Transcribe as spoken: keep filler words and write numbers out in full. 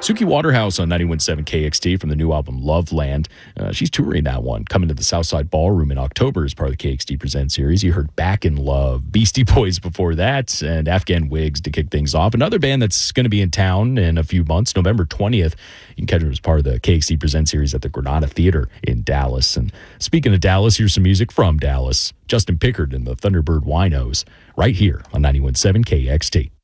Suki Waterhouse on ninety-one point seven K X T from the new album Loveland. Uh, she's touring that one, coming to the Southside Ballroom in October as part of the K X T Present series. You heard Back in Love, Beastie Boys before that, and Afghan Wigs to kick things off. Another band that's going to be in town in a few months, November twentieth. You can catch them as part of the K X T Present series at the Granada Theater in Dallas. And speaking of Dallas, here's some music from Dallas. Justin Pickard and the Thunderbird Winos right here on ninety-one point seven K X T.